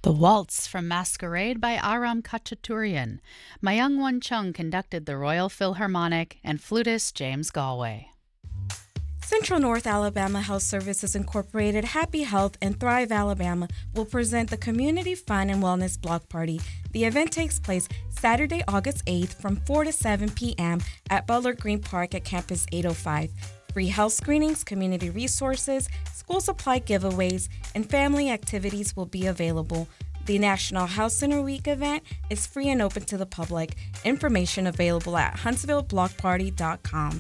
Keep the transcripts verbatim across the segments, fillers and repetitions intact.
The Waltz from Masquerade by Aram Khachaturian. Myung-Won Chung conducted the Royal Philharmonic, and flutist James Galway. Central North Alabama Health Services Incorporated, Happy Health, and Thrive Alabama will present the Community Fun and Wellness Block Party. The event takes place Saturday, August eighth from four to seven p.m. at Butler Green Park at Campus eight oh five. Free health screenings, community resources, school supply giveaways, and family activities will be available. The National Health Center Week event is free and open to the public. Information available at huntsville block party dot com.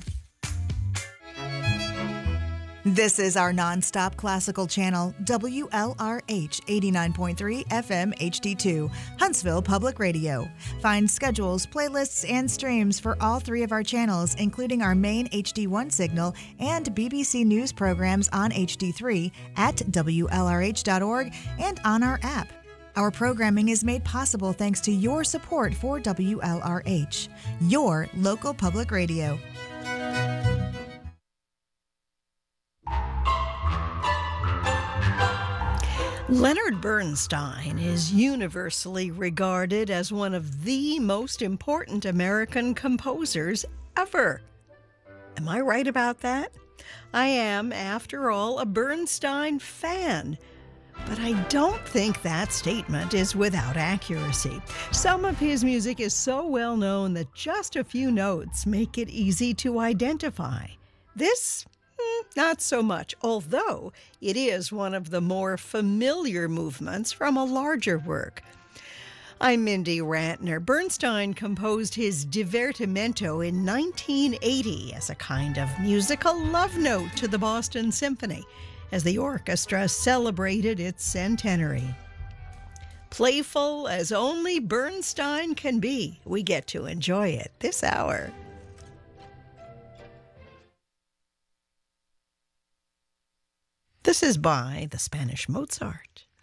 This is our nonstop classical channel, W L R H eighty-nine point three F M H D two, Huntsville Public Radio. Find schedules, playlists, and streams for all three of our channels, including our main H D one signal and B B C News programs on H D three at W L R H dot org and on our app. Our programming is made possible thanks to your support for W L R H, your local public radio. Leonard Bernstein is universally regarded as one of the most important American composers ever. Am I right about that? I am, after all, a Bernstein fan. But I don't think that statement is without accuracy. Some of his music is so well known that just a few notes make it easy to identify. This not so much, although it is one of the more familiar movements from a larger work. I'm Mindy Ratner. Bernstein composed his Divertimento in nineteen eighty as a kind of musical love note to the Boston Symphony as the orchestra celebrated its centenary. Playful as only Bernstein can be, we get to enjoy it this hour. This is by the Spanish Mozart.